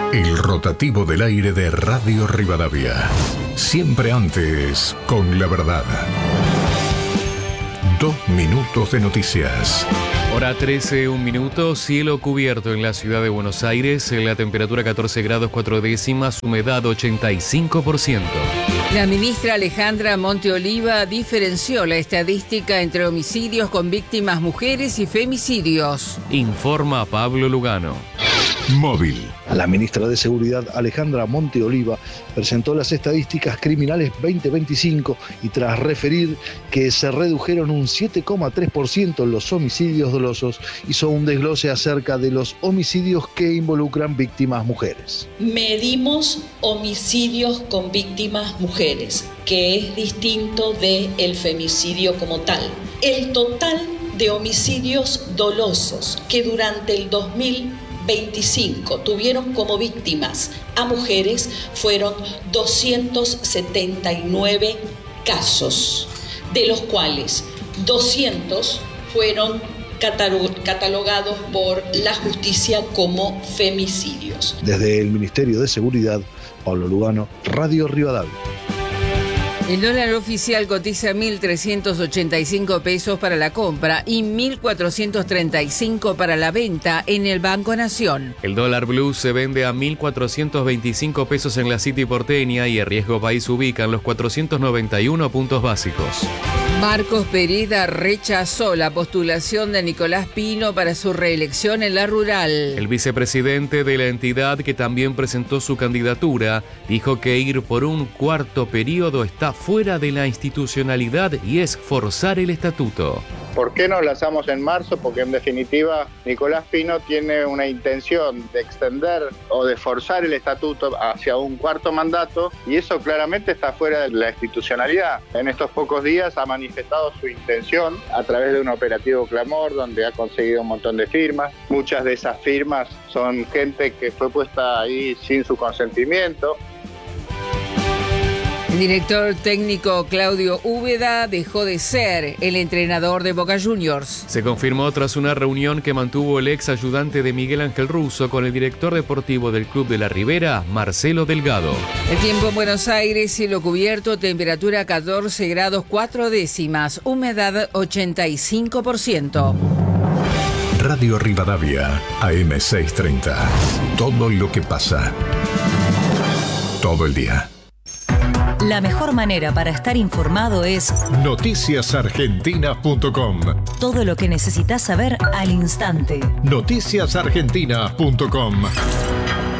El rotativo del aire de Radio Rivadavia. Siempre antes, con la verdad. 2 minutos de noticias. Hora 13, 1 minuto, cielo cubierto en la ciudad de Buenos Aires, la temperatura 14 grados 4 décimas, humedad 85%. La ministra Alejandra Monte Oliva diferenció la estadística entre homicidios con víctimas mujeres y femicidios. Informa Pablo Lugano. Móvil. La ministra de Seguridad, Alejandra Monte Oliva, presentó las estadísticas criminales 2025 y tras referir que se redujeron un 7,3% los homicidios dolosos, hizo un desglose acerca de los homicidios que involucran víctimas mujeres. Medimos homicidios con víctimas mujeres, que es distinto del femicidio como tal. El total de homicidios dolosos que durante el 2025 tuvieron como víctimas a mujeres fueron 279 casos, de los cuales 200 fueron catalogados por la justicia como femicidios. Desde el Ministerio de Seguridad, Pablo Lugano, Radio Rivadavia. El dólar oficial cotiza 1.385 pesos para la compra y 1.435 para la venta en el Banco Nación. El dólar blue se vende a 1.425 pesos en la City porteña y el riesgo país ubica en los 491 puntos básicos. Marcos Pereda rechazó la postulación de Nicolás Pino para su reelección en la rural. El vicepresidente de la entidad, que también presentó su candidatura, dijo que ir por un cuarto periodo está fuera de la institucionalidad y es forzar el estatuto. ¿Por qué nos lanzamos en marzo? Porque en definitiva Nicolás Pino tiene una intención de extender o de forzar el estatuto hacia un cuarto mandato y eso claramente está fuera de la institucionalidad. En estos pocos días ha manifestado su intención a través de un operativo Clamor donde ha conseguido un montón de firmas. Muchas de esas firmas son gente que fue puesta ahí sin su consentimiento. El director técnico Claudio Úbeda dejó de ser el entrenador de Boca Juniors. Se confirmó tras una reunión que mantuvo el ex ayudante de Miguel Ángel Russo con el director deportivo del Club de la Ribera, Marcelo Delgado. El tiempo en Buenos Aires, cielo cubierto, temperatura 14 grados 4 décimas, humedad 85%. Radio Rivadavia, AM630. Todo lo que pasa. Todo el día. La mejor manera para estar informado es noticiasargentina.com. Todo lo que necesitas saber al instante. Noticiasargentina.com.